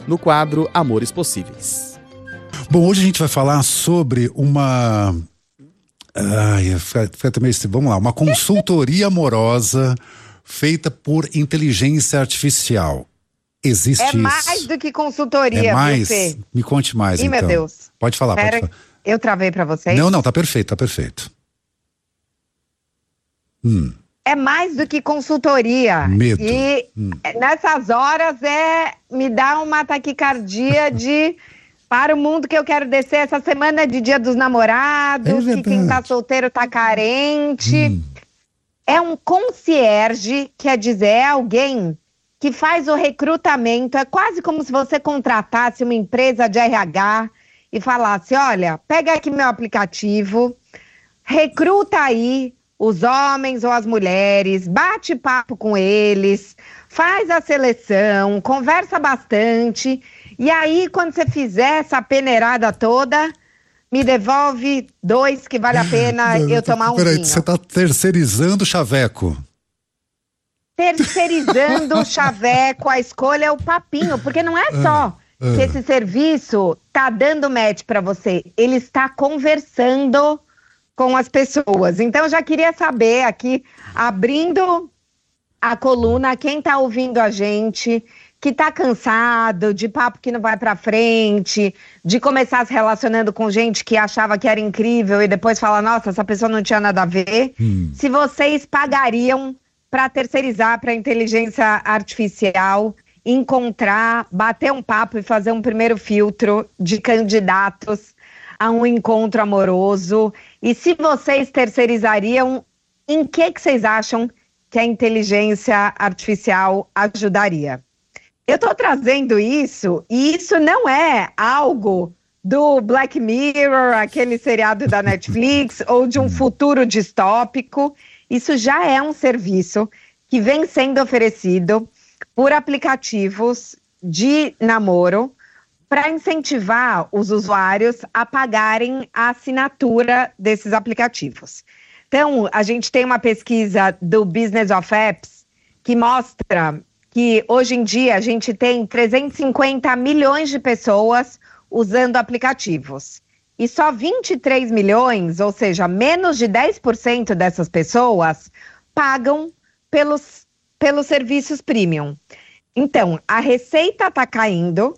no quadro Amores Possíveis. Bom, hoje a gente vai falar sobre uma... Vamos lá, uma consultoria amorosa feita por inteligência artificial. Existe isso? É mais do que consultoria, é mais? Viu, Fê? Me conte mais, então. Meu Deus. Pode falar, pode falar. Eu travei pra vocês? Não, tá perfeito, tá perfeito. É mais do que consultoria. Medo. E nessas horas me dá uma taquicardia de... Para o mundo que eu quero descer essa semana de Dia dos Namorados, que quem tá solteiro tá carente. É um concierge, quer dizer, é alguém que faz o recrutamento. É quase como se você contratasse uma empresa de RH e falasse, olha, pega aqui meu aplicativo, recruta aí os homens ou as mulheres, bate papo com eles, faz a seleção, conversa bastante... E aí, quando você fizer essa peneirada toda, me devolve 2 que vale a pena eu tomar um vinho. Peraí, você tá terceirizando o chaveco. Terceirizando o chaveco, a escolha é o papinho, porque não é só que esse serviço tá dando match para você, ele está conversando com as pessoas. Então, eu já queria saber aqui, abrindo a coluna, quem tá ouvindo a gente... que tá cansado de papo que não vai pra frente, de começar se relacionando com gente que achava que era incrível e depois fala, nossa, essa pessoa não tinha nada a ver. Se vocês pagariam para terceirizar para inteligência artificial, encontrar, bater um papo e fazer um primeiro filtro de candidatos a um encontro amoroso, e se vocês terceirizariam, em que vocês acham que a inteligência artificial ajudaria? Eu estou trazendo isso, e isso não é algo do Black Mirror, aquele seriado da Netflix, ou de um futuro distópico. Isso já é um serviço que vem sendo oferecido por aplicativos de namoro para incentivar os usuários a pagarem a assinatura desses aplicativos. Então, a gente tem uma pesquisa do Business of Apps que mostra... que hoje em dia a gente tem 350 milhões de pessoas usando aplicativos. E só 23 milhões, ou seja, menos de 10% dessas pessoas, pagam pelos serviços premium. Então, a receita está caindo.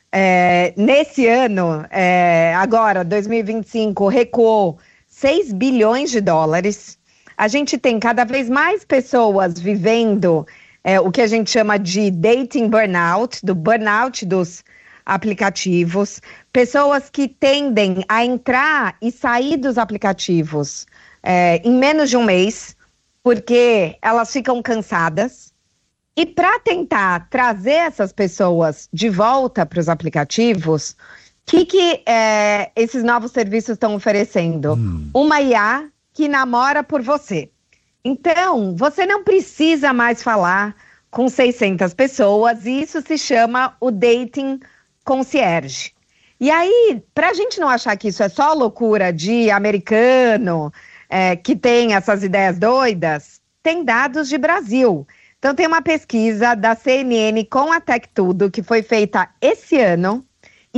Nesse ano, agora, 2025, recuou 6 bilhões de dólares. A gente tem cada vez mais pessoas vivendo... o que a gente chama de dating burnout, do burnout dos aplicativos, pessoas que tendem a entrar e sair dos aplicativos em menos de um mês, porque elas ficam cansadas. E para tentar trazer essas pessoas de volta para os aplicativos, o que esses novos serviços estão oferecendo? Uma IA que namora por você. Então, você não precisa mais falar com 600 pessoas, e isso se chama o dating concierge. E aí, para a gente não achar que isso é só loucura de americano, que tem essas ideias doidas, tem dados de Brasil. Então, tem uma pesquisa da CNN com a TechTudo, que foi feita esse ano, e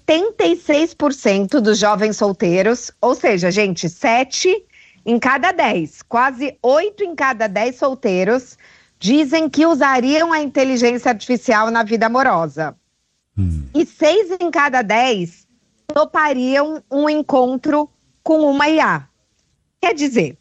76% dos jovens solteiros, ou seja, gente, 7 em cada 10, quase 8 em cada 10 solteiros dizem que usariam a inteligência artificial na vida amorosa. E 6 em cada 10 topariam um encontro com uma IA. Quer dizer,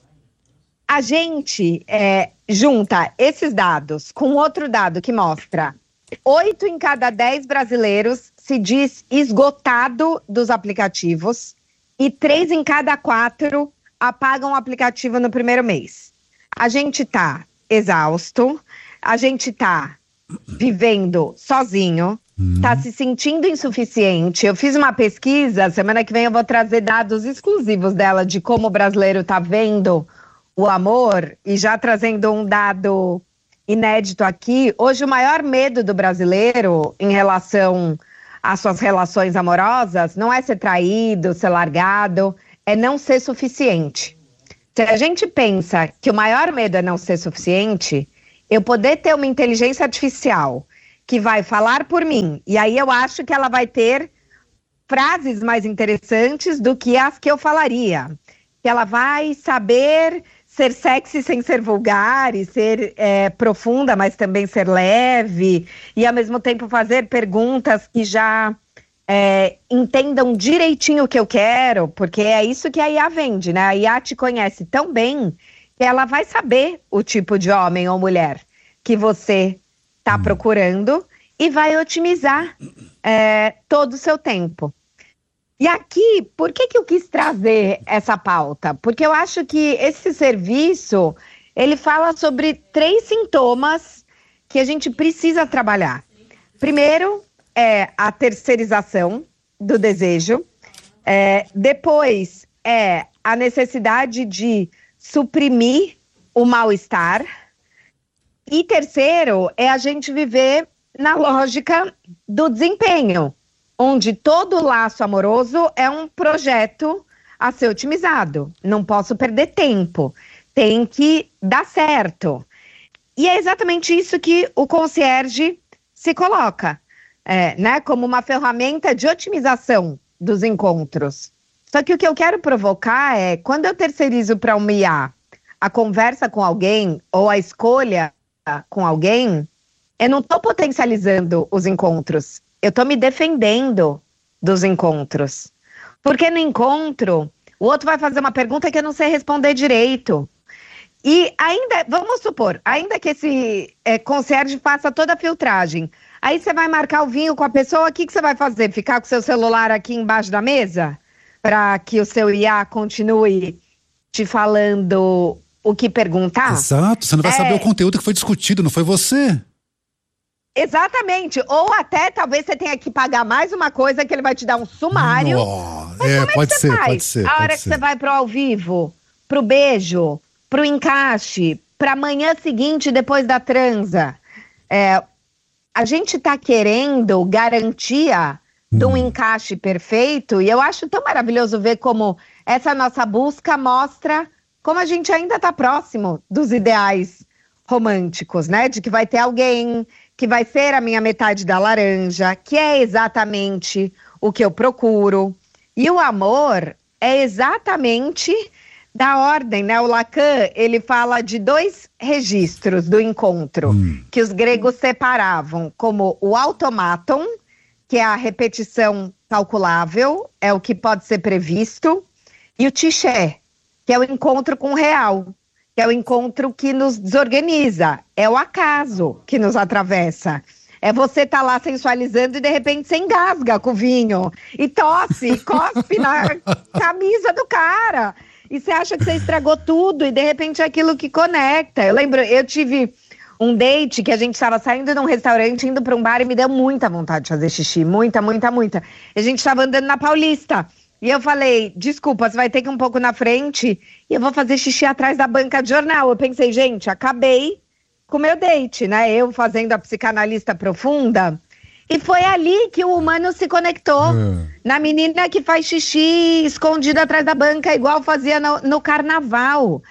a gente junta esses dados com outro dado que mostra 8 em cada 10 brasileiros se diz esgotado dos aplicativos e 3 em cada 4 apagam o aplicativo no primeiro mês. A gente tá exausto, a gente tá vivendo sozinho, tá se sentindo insuficiente. Eu fiz uma pesquisa, semana que vem eu vou trazer dados exclusivos dela de como o brasileiro tá vendo o amor, e já trazendo um dado inédito aqui. Hoje o maior medo do brasileiro em relação às suas relações amorosas não é ser traído, ser largado, é não ser suficiente. Se a gente pensa que o maior medo é não ser suficiente, eu poder ter uma inteligência artificial que vai falar por mim. E aí eu acho que ela vai ter frases mais interessantes do que as que eu falaria. Que ela vai saber ser sexy sem ser vulgar e ser profunda, mas também ser leve. E ao mesmo tempo fazer perguntas que já entendam direitinho o que eu quero, porque é isso que a IA vende, né? A IA te conhece tão bem que ela vai saber o tipo de homem ou mulher que você está procurando e vai otimizar todo o seu tempo. E aqui, por que eu quis trazer essa pauta? Porque eu acho que esse serviço, ele fala sobre 3 sintomas que a gente precisa trabalhar. Primeiro, a terceirização do desejo. Depois, a necessidade de suprimir o mal-estar. E terceiro, a gente viver na lógica do desempenho, onde todo laço amoroso é um projeto a ser otimizado. Não posso perder tempo, tem que dar certo. E é exatamente isso que o concierge se coloca, né, como uma ferramenta de otimização dos encontros. Só que o que eu quero provocar é, quando eu terceirizo para uma IA a conversa com alguém ou a escolha com alguém, eu não estou potencializando os encontros, eu estou me defendendo dos encontros. Porque no encontro, o outro vai fazer uma pergunta que eu não sei responder direito. E ainda, vamos supor, ainda que esse concierge faça toda a filtragem, aí você vai marcar o vinho com a pessoa, o que você vai fazer? Ficar com o seu celular aqui embaixo da mesa? Para que o seu IA continue te falando o que perguntar? Exato, você não vai saber o conteúdo que foi discutido, não foi você. Exatamente, ou até talvez você tenha que pagar mais uma coisa que ele vai te dar um sumário. Pode ser. A hora que você vai pro ao vivo, pro beijo, pro encaixe, pra manhã seguinte depois da transa. A gente tá querendo garantia de um encaixe perfeito, e eu acho tão maravilhoso ver como essa nossa busca mostra como a gente ainda tá próximo dos ideais românticos, né? De que vai ter alguém que vai ser a minha metade da laranja, que é exatamente o que eu procuro. E o amor é exatamente da ordem, né? O Lacan, ele fala de 2 registros do encontro, que os gregos separavam como o automaton, que é a repetição calculável, é o que pode ser previsto, e o tiché, que é o encontro com o real, que é o encontro que nos desorganiza, é o acaso que nos atravessa. É você tá lá sensualizando e de repente você engasga com o vinho, e tosse, cospe na camisa do cara, e você acha que você estragou tudo, e de repente é aquilo que conecta. Eu lembro, eu tive um date que a gente estava saindo de um restaurante, indo para um bar, e me deu muita vontade de fazer xixi, muita. E a gente estava andando na Paulista, e eu falei, desculpa, você vai ter que ir um pouco na frente, e eu vou fazer xixi atrás da banca de jornal. Eu pensei, gente, acabei com o meu date, né? Eu fazendo a psicanalista profunda, e foi ali que o humano se conectou, na menina que faz xixi escondida atrás da banca, igual fazia no carnaval.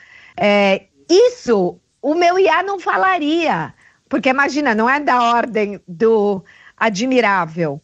Isso o meu IA não falaria, porque imagina, não é da ordem do admirável.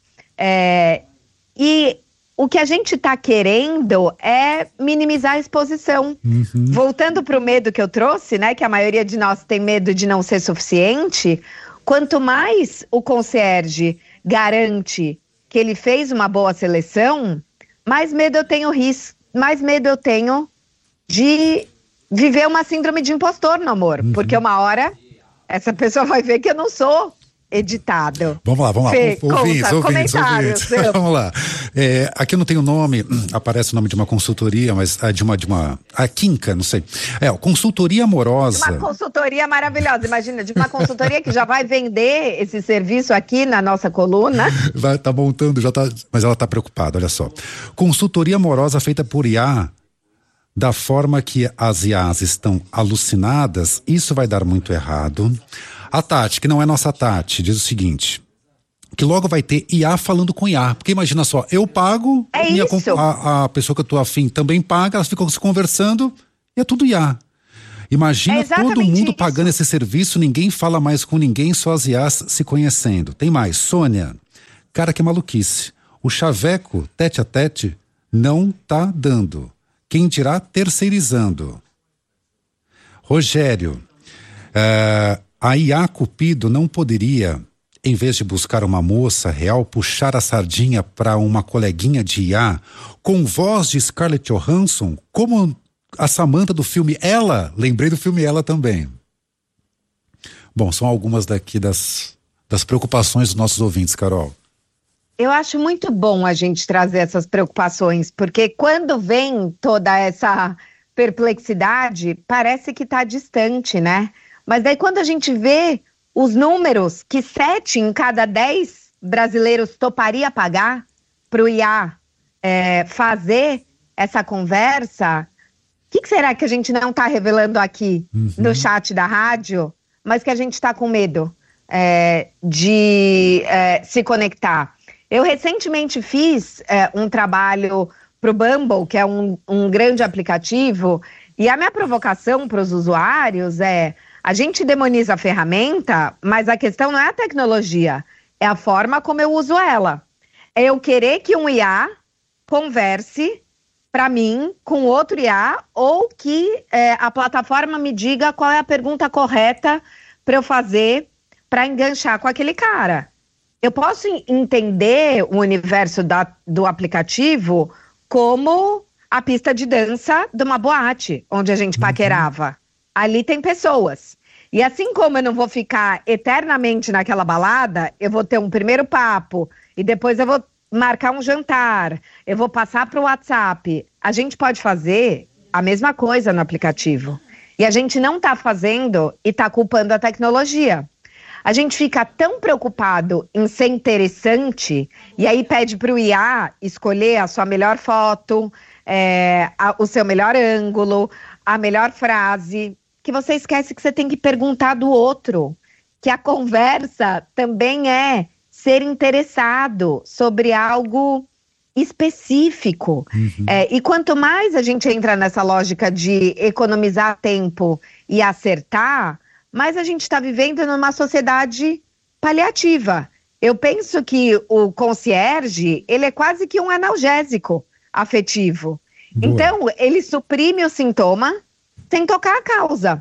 E o que a gente está querendo é minimizar a exposição. Voltando para o medo que eu trouxe, né, que a maioria de nós tem medo de não ser suficiente, quanto mais o concierge garante que ele fez uma boa seleção, mais medo eu tenho mais medo eu tenho de viver uma síndrome de impostor no amor, porque uma hora essa pessoa vai ver que eu não sou editado. Vamos lá. Fê, Ouvintes. Vamos lá. Aqui não tem o nome, aparece o nome de uma consultoria, mas de uma a Kinka, não sei. Consultoria amorosa. Uma consultoria maravilhosa, imagina, de uma consultoria que já vai vender esse serviço aqui na nossa coluna. Tá montando, mas ela tá preocupada, olha só. Consultoria amorosa feita por IA, da forma que as IAs estão alucinadas, isso vai dar muito errado. A Tati, que não é nossa Tati, diz o seguinte, que logo vai ter IA falando com IA, porque imagina só, eu pago, a pessoa que eu tô afim também paga, elas ficam se conversando e é tudo IA. Imagina todo mundo isso. pagando esse serviço, ninguém fala mais com ninguém, só as IAs se conhecendo. Tem mais, Sônia. Cara, que maluquice. O chaveco, tete a tete, não tá dando. Quem dirá terceirizando. Rogério, a IA Cupido não poderia, em vez de buscar uma moça real, puxar a sardinha para uma coleguinha de IA com voz de Scarlett Johansson, como a Samantha do filme Ela? Lembrei do filme Ela também. Bom, são algumas daqui das preocupações dos nossos ouvintes, Carol. Eu acho muito bom a gente trazer essas preocupações, porque quando vem toda essa perplexidade, parece que está distante, né? Mas daí quando a gente vê os números que 7 em cada 10 brasileiros toparia pagar para o IA fazer essa conversa, o que será que a gente não está revelando aqui no chat da rádio, mas que a gente está com medo de se conectar? Eu recentemente fiz um trabalho para o Bumble, que é um grande aplicativo, e a minha provocação para os usuários a gente demoniza a ferramenta, mas a questão não é a tecnologia, é a forma como eu uso ela. É eu querer que um IA converse para mim com outro IA, ou que a plataforma me diga qual é a pergunta correta para eu fazer para enganchar com aquele cara. Eu posso entender o universo do aplicativo como a pista de dança de uma boate, onde a gente paquerava. Ali tem pessoas. E assim como eu não vou ficar eternamente naquela balada, eu vou ter um primeiro papo, e depois eu vou marcar um jantar, eu vou passar para o WhatsApp. A gente pode fazer a mesma coisa no aplicativo. E a gente não está fazendo e está culpando a tecnologia. A gente fica tão preocupado em ser interessante, e aí pede para o IA escolher a sua melhor foto, o seu melhor ângulo, a melhor frase, que você esquece que você tem que perguntar do outro, que a conversa também é ser interessado sobre algo específico. E quanto mais a gente entra nessa lógica de economizar tempo e acertar, mas a gente está vivendo numa sociedade paliativa. Eu penso que o concierge, ele é quase que um analgésico afetivo. Boa. Então, ele suprime o sintoma sem tocar a causa.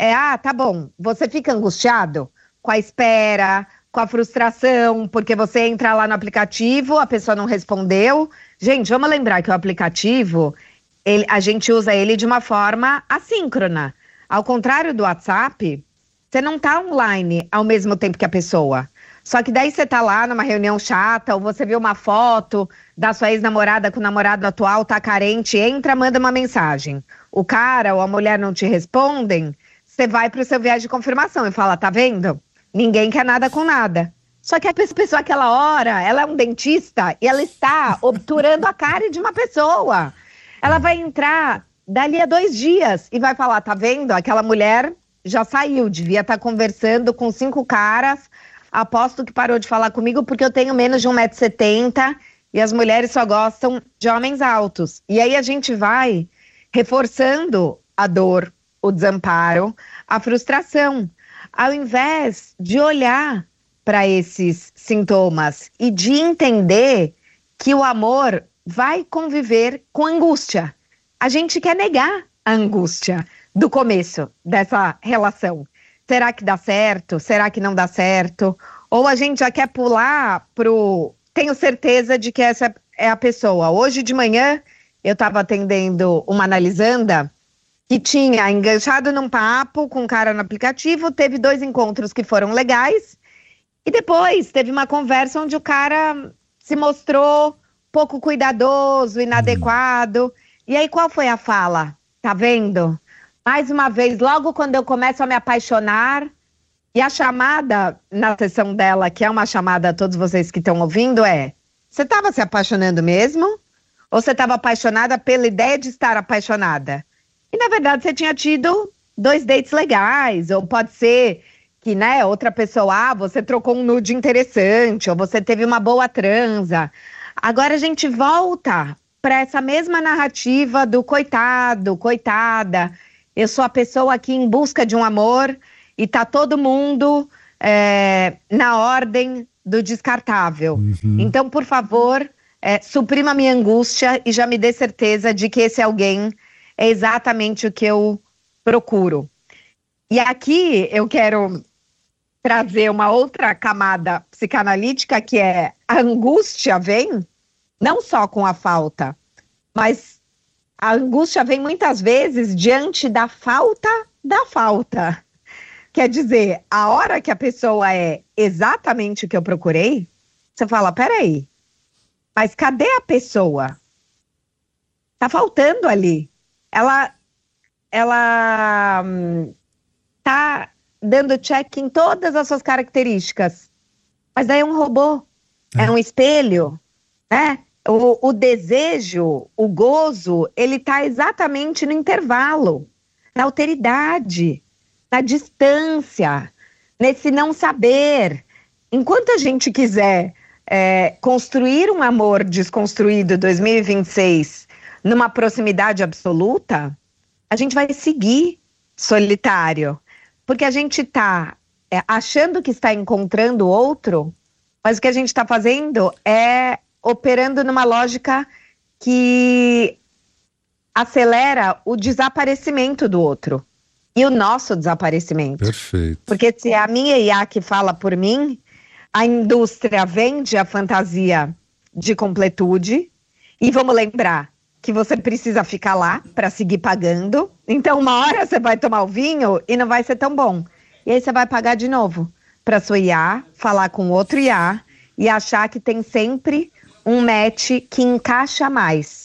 Tá bom, você fica angustiado com a espera, com a frustração, porque você entra lá no aplicativo, a pessoa não respondeu. Gente, vamos lembrar que o aplicativo, a gente usa ele de uma forma assíncrona. Ao contrário do WhatsApp, você não tá online ao mesmo tempo que a pessoa. Só que daí você tá lá numa reunião chata, ou você viu uma foto da sua ex-namorada com o namorado atual, tá carente, entra, manda uma mensagem. O cara ou a mulher não te respondem, você vai pro seu viagem de confirmação e fala, tá vendo? Ninguém quer nada com nada. Só que a pessoa, aquela hora, ela é um dentista e ela está obturando a cara de uma pessoa. Ela vai entrar dali a 2 dias e vai falar, tá vendo? Aquela mulher já saiu, devia estar conversando com 5 caras, aposto que parou de falar comigo porque eu tenho menos de 1,70 m e as mulheres só gostam de homens altos. E aí a gente vai reforçando a dor, o desamparo, a frustração, ao invés de olhar para esses sintomas e de entender que o amor vai conviver com angústia. A gente quer negar a angústia do começo dessa relação. Será que dá certo? Será que não dá certo? Ou a gente já quer pular pro... Tenho certeza de que essa é a pessoa. Hoje de manhã eu estava atendendo uma analisanda que tinha enganchado num papo com um cara no aplicativo, teve 2 encontros que foram legais, e depois teve uma conversa onde o cara se mostrou pouco cuidadoso, inadequado. E aí qual foi a fala? Tá vendo? Mais uma vez, logo quando eu começo a me apaixonar, e a chamada na sessão dela, que é uma chamada a todos vocês que estão ouvindo, você estava se apaixonando mesmo? Ou você estava apaixonada pela ideia de estar apaixonada? E na verdade você tinha tido 2 dates legais, ou pode ser que, né, outra pessoa, você trocou um nude interessante, ou você teve uma boa transa. Agora a gente volta para essa mesma narrativa do coitado, coitada. eu sou a pessoa aqui em busca de um amor e tá todo mundo na ordem do descartável. Então, por favor, suprima a minha angústia e já me dê certeza de que esse alguém é exatamente o que eu procuro. E aqui eu quero trazer uma outra camada psicanalítica, que é a angústia vem não só com a falta, mas a angústia vem muitas vezes diante da falta da falta. Quer dizer, a hora que a pessoa é exatamente o que eu procurei, você fala, peraí, mas cadê a pessoa? Tá faltando ali. Ela tá dando check em todas as suas características. Mas daí é um robô, é um espelho, né? O desejo, o gozo, ele tá exatamente no intervalo, na alteridade, na distância, nesse não saber. Enquanto a gente quiser construir um amor desconstruído 2026 numa proximidade absoluta, a gente vai seguir solitário. Porque a gente está achando que está encontrando outro, mas o que a gente está fazendo é operando numa lógica que acelera o desaparecimento do outro e o nosso desaparecimento. Perfeito. Porque se é a minha IA que fala por mim, a indústria vende a fantasia de completude e vamos lembrar que você precisa ficar lá para seguir pagando. Então, uma hora você vai tomar o vinho e não vai ser tão bom. E aí você vai pagar de novo para sua IA, falar com outro IA e achar que tem sempre um match que encaixa mais.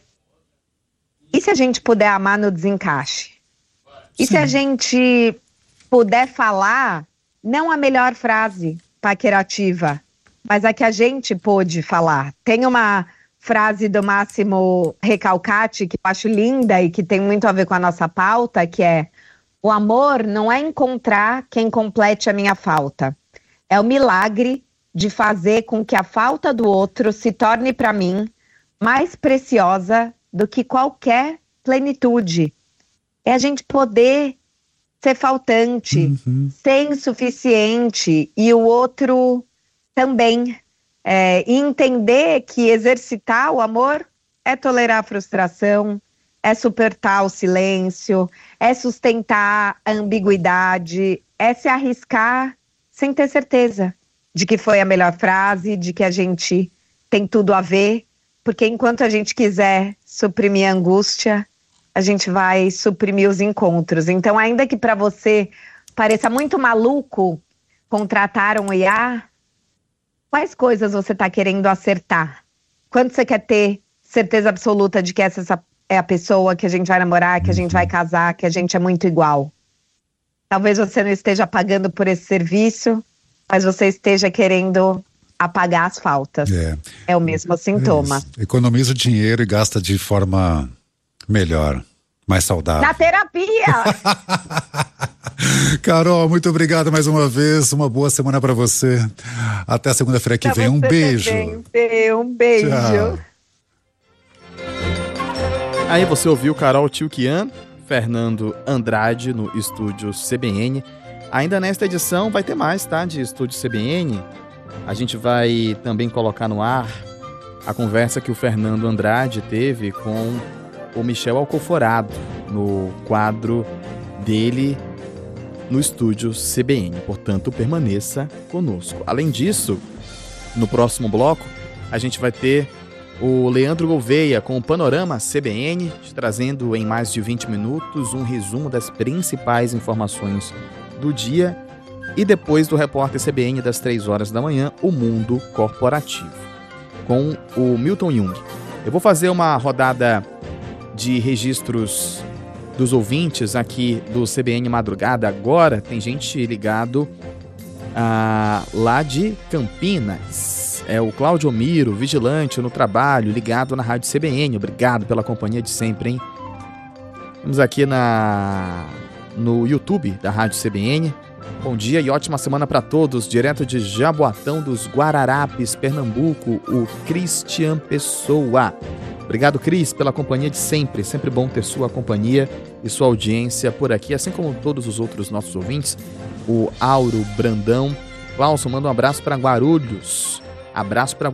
E se a gente puder amar no desencaixe? E se a gente puder falar, não a melhor frase paquerativa, mas a que a gente pôde falar. Tem uma frase do Máximo Recalcati, que eu acho linda e que tem muito a ver com a nossa pauta, que é: o amor não é encontrar quem complete a minha falta. É o milagre de fazer com que a falta do outro se torne para mim mais preciosa do que qualquer plenitude. É a gente poder ser faltante, ser insuficiente e o outro também. E entender que exercitar o amor é tolerar a frustração, é suportar o silêncio, é sustentar a ambiguidade, é se arriscar sem ter certeza de que foi a melhor frase, de que a gente tem tudo a ver, porque enquanto a gente quiser suprimir a angústia, a gente vai suprimir os encontros. Então, ainda que para você pareça muito maluco contratar um IA, quais coisas você está querendo acertar? Quando você quer ter certeza absoluta de que essa é a pessoa que a gente vai namorar, que a gente vai casar, que a gente é muito igual? Talvez você não esteja pagando por esse serviço, mas você esteja querendo apagar as faltas. É o mesmo sintoma. Economiza o dinheiro e gasta de forma melhor, mais saudável. Na terapia! Carol, muito obrigado mais uma vez. Uma boa semana pra você. Até segunda-feira que vem. Um beijo. Um beijo. Tchau. Aí você ouviu Carol Tilquian, Fernando Andrade no Estúdio CBN. Ainda nesta edição vai ter mais, tá? De Estúdio CBN. A gente vai também colocar no ar a conversa que o Fernando Andrade teve com o Michel Alcoforado no quadro dele no Estúdio CBN. Portanto, permaneça conosco. Além disso, no próximo bloco, a gente vai ter o Leandro Gouveia com o Panorama CBN, trazendo em mais de 20 minutos um resumo das principais informações do dia. E depois do Repórter CBN das 3 horas da manhã, o Mundo Corporativo, com o Milton Jung. Eu vou fazer uma rodada de registros dos ouvintes aqui do CBN Madrugada agora. Tem gente ligado lá de Campinas. É o Cláudio Miro, vigilante no trabalho, ligado na Rádio CBN. Obrigado pela companhia de sempre, hein? Vamos aqui no YouTube da Rádio CBN. Bom dia e ótima semana para todos. Direto de Jaboatão dos Guararapes, Pernambuco, o Christian Pessoa. Obrigado, Cris, pela companhia de sempre. Sempre bom ter sua companhia e sua audiência por aqui, assim como todos os outros nossos ouvintes. O Auro Brandão. Clauson, manda um abraço para Guarulhos. Abraço para